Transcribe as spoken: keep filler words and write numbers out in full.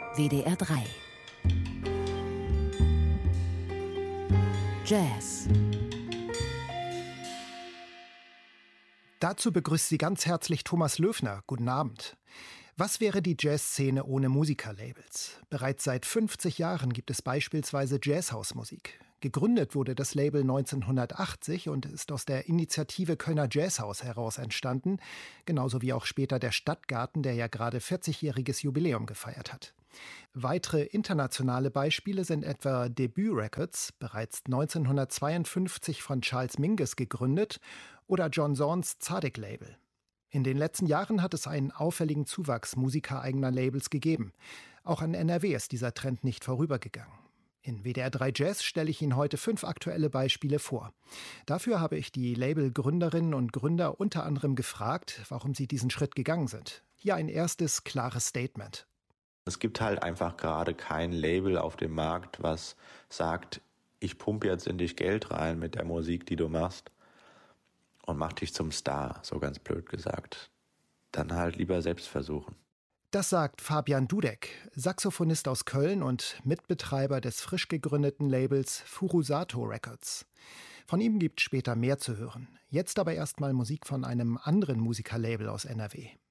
W D R drei. Jazz. Dazu begrüßt Sie ganz herzlich Thomas Löfner. Guten Abend. Was wäre die Jazzszene ohne Musikerlabels? Bereits seit fünfzig Jahren gibt es beispielsweise Jazzhausmusik. Gegründet wurde das Label neunzehnhundertachtzig und ist aus der Initiative Kölner Jazzhaus heraus entstanden, genauso wie auch später der Stadtgarten, der ja gerade vierzigjähriges Jubiläum gefeiert hat. Weitere internationale Beispiele sind etwa Debut Records, bereits neunzehnhundertzweiundfünfzig von Charles Mingus gegründet, oder John Zorns Tzadik Label. In den letzten Jahren hat es einen auffälligen Zuwachs musikereigener Labels gegeben. Auch an N R W ist dieser Trend nicht vorübergegangen. In W D R drei Jazz stelle ich Ihnen heute fünf aktuelle Beispiele vor. Dafür habe ich die Labelgründerinnen und Gründer unter anderem gefragt, warum sie diesen Schritt gegangen sind. Hier ein erstes klares Statement. Es gibt halt einfach gerade kein Label auf dem Markt, was sagt, ich pumpe jetzt in dich Geld rein mit der Musik, die du machst und mach dich zum Star, so ganz blöd gesagt. Dann halt lieber selbst versuchen. Das sagt Fabian Dudek, Saxophonist aus Köln und Mitbetreiber des frisch gegründeten Labels Furusato Records. Von ihm gibt später mehr zu hören. Jetzt aber erstmal Musik von einem anderen Musikerlabel aus N R W.